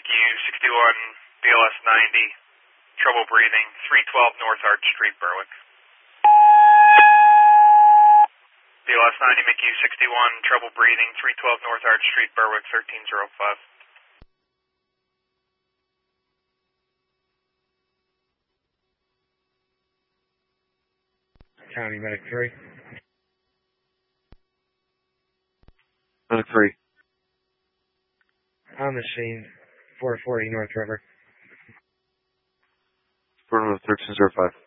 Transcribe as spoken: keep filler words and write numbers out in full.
U sixty-one, B L S ninety, trouble breathing, three twelve North Arch Street, Berwick. B L S ninety, M C U sixty-one, trouble breathing, three twelve North Arch Street, Berwick, thirteen oh five. County Medic three. Medic three. On the scene, four forty North River. Burn thirteen oh five.